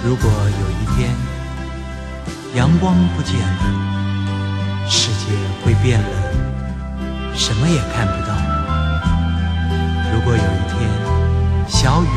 如果有一天阳光不见了，世界会变冷，什么也看不到。如果有一天小雨